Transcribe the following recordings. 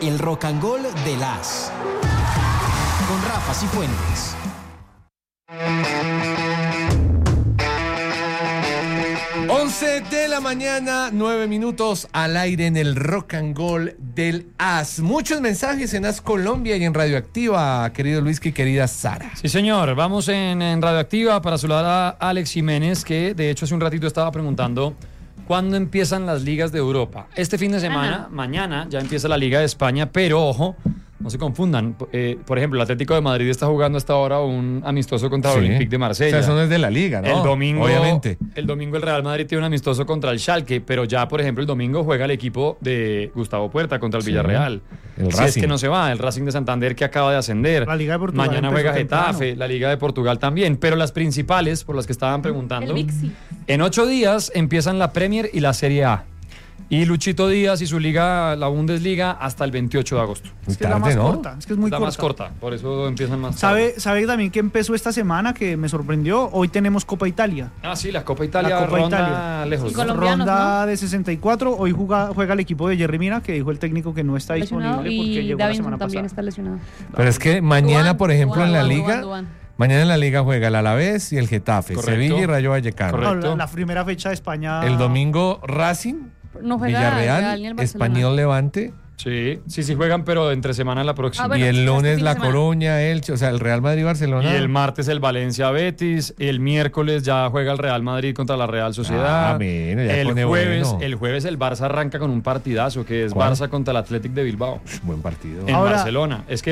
el Rock and Roll del As. Con Rafa Cifuentes. De la mañana, 9 minutos al aire en el Rock and Roll del As. Muchos mensajes en As Colombia y en Radioactiva, querido Luis y querida Sara. Sí, señor. Vamos en Radioactiva para saludar a Alex Jiménez, que de hecho hace un ratito estaba preguntando cuándo empiezan las ligas de Europa. Este fin de semana, mañana, ya empieza la Liga de España, pero ojo, no se confundan. Por ejemplo, el Atlético de Madrid está jugando hasta ahora un amistoso contra el Olympique de Marsella. O sea, eso no es de la Liga, ¿no? El domingo, obviamente. El domingo el Real Madrid tiene un amistoso contra el Schalke, pero ya, por ejemplo, el domingo juega el equipo de Gustavo Puerta contra el Villarreal. El si Racing. es que no se va, el Racing de Santander que acaba de ascender. La Liga de Portugal mañana juega temprano. Getafe, la Liga de Portugal también. Pero las principales, por las que estaban preguntando, El Vixi. en 8 días empiezan la Premier y la Serie A. Y Luchito Díaz y su liga, la Bundesliga, hasta el 28 de agosto. Es que es la más corta, es que es muy la corta. más corta, por eso empiezan más tarde. ¿Sabe también que empezó esta semana que me sorprendió? Hoy tenemos Copa Italia. Ah, sí, la Copa Italia La Copa ronda Italia. lejos. Y colombianos, Ronda de 64. Hoy juega el equipo de Jerry Mina, que dijo el técnico que no está Lesionado, disponible porque y llegó la Davinson semana también pasada. está lesionado. Pero es que mañana, Duván, por ejemplo, en la Duván, Liga, Duván. mañana en la Liga juega el Alavés y el Getafe, Correcto. Sevilla y Rayo Vallecano. Correcto. No, la primera fecha de España. El domingo Racing, No juega el Real Villarreal, ni el Barcelona. Español Levante. Sí, juegan, pero entre semana la próxima. Ah, bueno, y el este lunes fin de La semana. Coruña, Elche, o sea, el Real Madrid-Barcelona. Y el martes el Valencia-Betis, el miércoles ya juega el Real Madrid contra la Real Sociedad. Ah, mira, ya el pone jueves, bueno. el jueves el Barça arranca con un partidazo que es ¿Cuál? Barça contra el Athletic de Bilbao Buen partido. en Ahora- Barcelona. Es que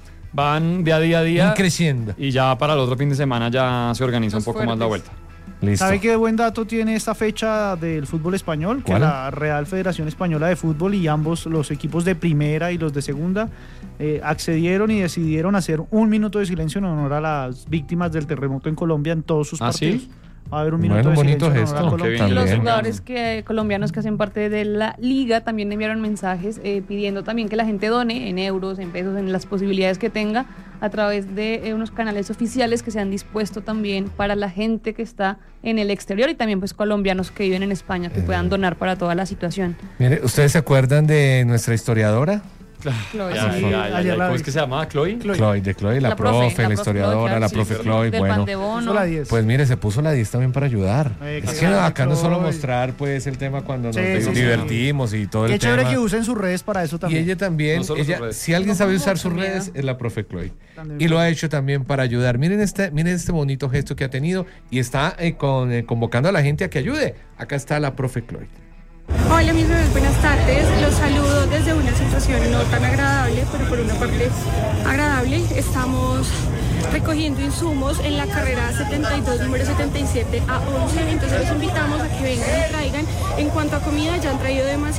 van de a día Creciendo. y ya para el otro fin de semana ya se organiza Los un poco más la fuertes. vuelta. Listo. ¿Sabe qué buen dato tiene esta fecha del fútbol español? Que ¿Cuál? la Real Federación Española de Fútbol y ambos los equipos de primera y los de segunda accedieron y decidieron hacer un minuto de silencio en honor a las víctimas del terremoto en Colombia en todos sus ¿Ah, partidos. sí? Va a haber un minuto Bueno, de bonito silencio en gesto. honor a Qué Colombia. bien. Y los También. jugadores colombianos que hacen parte de la liga también enviaron mensajes pidiendo también que la gente done en euros, en pesos, en las posibilidades que tenga a través de unos canales oficiales que se han dispuesto también para la gente que está en el exterior y también pues colombianos que viven en España que puedan donar para toda la situación. Mire, ¿ustedes se acuerdan de nuestra historiadora? Chloe, Ya, sí. ayer la ¿Cómo vi. es que se llama? ¿Chloe? Chloe, la La profe, profe, la la historiadora, profe, la sí, profe sí, Chloe, Del bueno. pan de bono. Puso la 10. Pues mire, se puso la 10 también para ayudar. Qué Es que grande, acá no solo Chloe. mostrar pues el tema cuando nos Sí, sí, sí. divertimos y todo Qué el chévere tema. que usen sus redes para eso Y también. ella también, No solo sus redes. si alguien No, sabe por usar favor, sus qué redes, miedo. es la profe Chloe. También. Y lo ha hecho también para ayudar. Miren este bonito gesto que ha tenido y está convocando a la gente a que ayude. Acá está la profe Chloe. Hola mis bebés, buenas tardes. Los saludo desde una situación no tan agradable, pero por una parte agradable. Estamos recogiendo insumos en la carrera 72, número 77 a 11. Entonces los invitamos a que vengan y traigan. En cuanto a comida, ya han traído demasiado.